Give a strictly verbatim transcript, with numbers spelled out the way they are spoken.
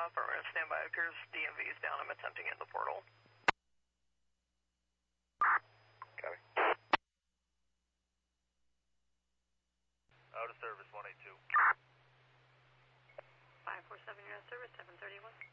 Uh, affirmative, standby. Appears D M V is down. I'm attempting in the portal. Copy. Out of service, one eight two. five four seven, you're out of service, seven thirty-one.